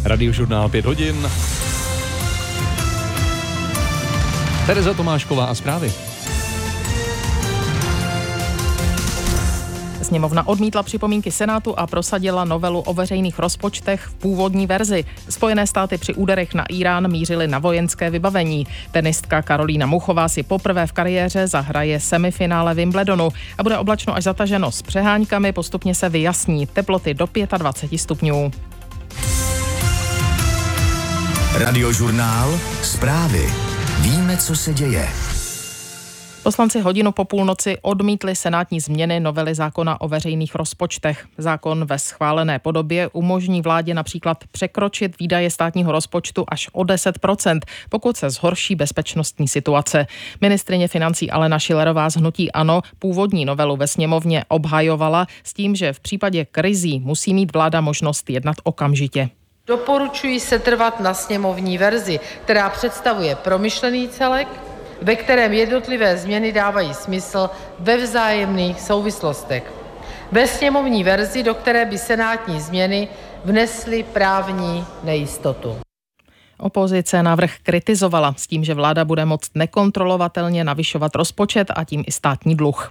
Radiožurnál 5 hodin. Tereza Tomášková a zprávy. Sněmovna odmítla připomínky Senátu a prosadila novelu o veřejných rozpočtech v původní verzi. Spojené státy při úderech na Irán mířily na vojenské vybavení. Tenistka Karolína Muchová si poprvé v kariéře zahraje semifinále Wimbledonu a bude oblačno až zataženo s přeháňkami, postupně se vyjasní teploty do 25 stupňů. Radiožurnál Zprávy. Víme, co se děje. Poslanci hodinu po půlnoci odmítli senátní změny novely zákona o veřejných rozpočtech. Zákon ve schválené podobě umožní vládě například překročit výdaje státního rozpočtu až o 10%, pokud se zhorší bezpečnostní situace. Ministryně financí Alena Schillerová z hnutí ANO původní novelu ve sněmovně obhajovala s tím, že v případě krizí musí mít vláda možnost jednat okamžitě. Doporučuji setrvat na sněmovní verzi, která představuje promyšlený celek, ve kterém jednotlivé změny dávají smysl ve vzájemných souvislostech. Ve sněmovní verzi, do které by senátní změny vnesly právní nejistotu. Opozice návrh kritizovala s tím, že vláda bude moct nekontrolovatelně navyšovat rozpočet a tím i státní dluh.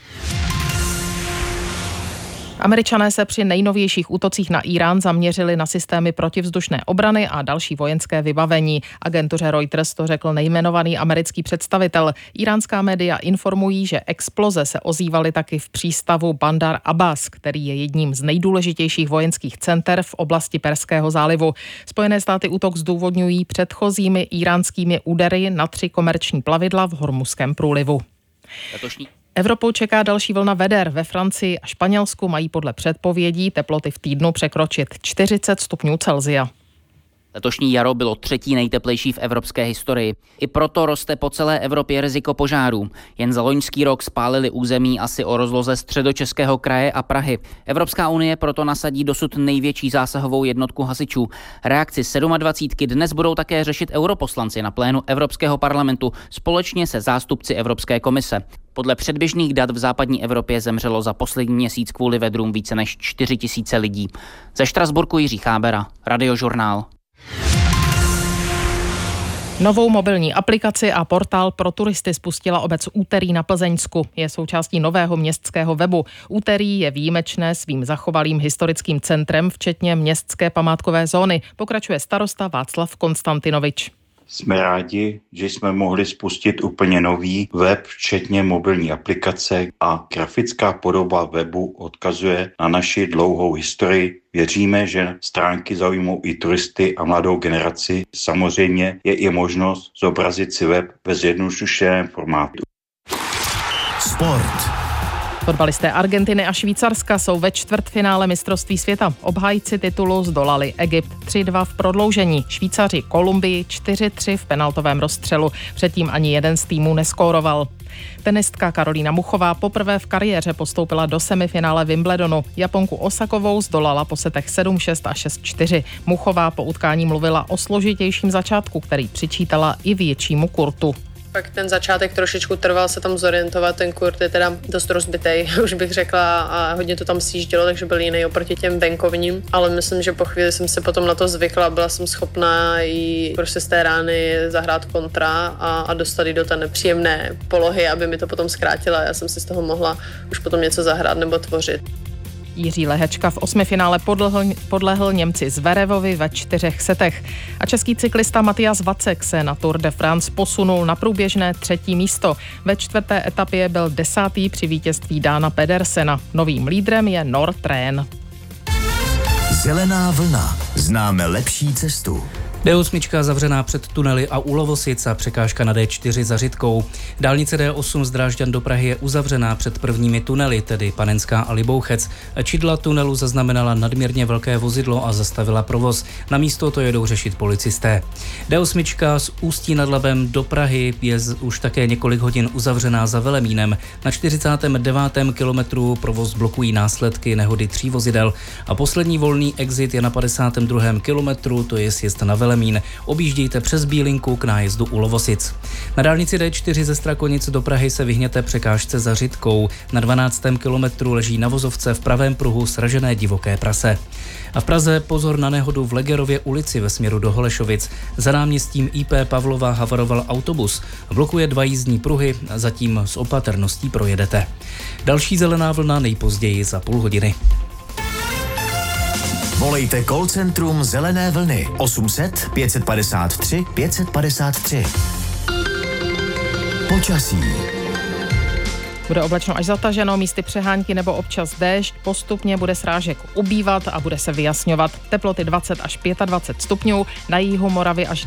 Američané se při nejnovějších útocích na Irán zaměřili na systémy protivzdušné obrany a další vojenské vybavení. Agentuře Reuters to řekl nejmenovaný americký představitel. Iránská média informují, že exploze se ozývaly taky v přístavu Bandar Abbas, který je jedním z nejdůležitějších vojenských center v oblasti Perského zálivu. Spojené státy útok zdůvodňují předchozími iránskými údery na 3 komerční plavidla v Hormuzském průlivu. Evropou čeká další vlna veder. Ve Francii a Španělsku mají podle předpovědí teploty v týdnu překročit 40 stupňů Celsia. Letošní jaro bylo 3. nejteplejší v evropské historii. I proto roste po celé Evropě riziko požárů. Jen za loňský rok spálili území asi o rozloze Středočeského kraje a Prahy. Evropská unie proto nasadí dosud největší zásahovou jednotku hasičů. Reakci 27 dnes budou také řešit europoslanci na plénu Evropského parlamentu společně se zástupci Evropské komise. Podle předběžných dat v západní Evropě zemřelo za poslední měsíc kvůli vedrům více než 4 000 lidí. Ze Štrasburku Jiří Chábera, Radiožurnál. Novou mobilní aplikaci a portál pro turisty spustila obec Úterý na Plzeňsku. Je součástí nového městského webu. Úterý je výjimečné svým zachovalým historickým centrem, včetně městské památkové zóny, pokračuje starosta Václav Konstantinovič. Jsme rádi, že jsme mohli spustit úplně nový web, včetně mobilní aplikace a grafická podoba webu odkazuje na naši dlouhou historii. Věříme, že stránky zaujmou i turisty a mladou generaci. Samozřejmě je i možnost zobrazit si web ve zjednodušeném formátu. Sport. Fotbalisté Argentiny a Švýcarska jsou ve čtvrtfinále mistrovství světa. Obhájci titulu zdolali Egypt 3-2 v prodloužení. Švýcaři Kolumbii 4-3 v penaltovém rozstřelu. Předtím ani jeden z týmů neskóroval. Tenistka Karolína Muchová poprvé v kariéře postoupila do semifinále Wimbledonu. Japonku Osakovou zdolala po setech 7-6 a 6-4. Muchová po utkání mluvila o složitějším začátku, který přičítala i většímu kurtu. Pak ten začátek trošičku trval se tam zorientovat, ten kurt je teda dost rozbitej, už bych řekla, a hodně to tam sjíždělo, takže byl jiný oproti těm venkovním, ale myslím, že po chvíli jsem se potom na to zvykla, byla jsem schopná jí prostě z té rány zahrát kontra a dostat jí do té nepříjemné polohy, aby mi to potom zkrátila, já jsem si z toho mohla už potom něco zahrát nebo tvořit. Jiří Lehečka v osmifinále podlehl Němci Zverevovi ve 4 setech. A český cyklista Matyas Vacek se na Tour de France posunul na průběžné 3. místo. Ve 4. etapě byl 10. při vítězství Dána Pedersena. Novým lídrem je Northrén. Zelená vlna. Známe lepší cestu. D8 zavřená před tunely a u Lovosic a překážka na D4 za Řitkou. Dálnice D8 z Drážďan do Prahy je uzavřená před prvními tunely, tedy Panenská a Libouchec. Čidla tunelu zaznamenala nadměrně velké vozidlo a zastavila provoz. Na místo to jedou řešit policisté. D8 z Ústí nad Labem do Prahy je už také několik hodin uzavřená za Velemínem. Na 49. kilometru provoz blokují následky nehody 3 vozidel a poslední volný exit je na 52. kilometru, to je sjezd na Velemín. Velemín. Objíždějte přes Bílinku k nájezdu u Lovosic. Na dálnici D4 ze Strakonic do Prahy se vyhněte překážce za Řitkou. Na 12. kilometru leží na vozovce v pravém pruhu sražené divoké prase. A v Praze pozor na nehodu v Legerově ulici ve směru do Holešovic. Za náměstím IP Pavlova havaroval autobus. Blokuje 2 jízdní pruhy, zatím s opatrností projedete. Další zelená vlna nejpozději za půl hodiny. Volejte call centrum Zelené vlny 800 553 553. Počasí. Bude oblačno až zataženo, místy přehánky nebo občas déšť, postupně bude srážek ubývat a bude se vyjasňovat. Teploty 20 až 25 stupňů, na jihu Moravy až